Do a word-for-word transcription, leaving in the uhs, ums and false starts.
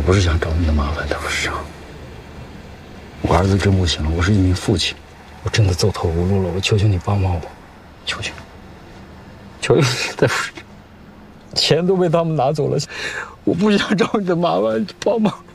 不是想找你的麻烦，大副市长。我儿子真不行了，我是一名父亲，我真的走投无路了，我求求你帮帮我，求求你，求求你，大副市长，钱都被他们拿走了，我不想找你的麻烦，帮忙。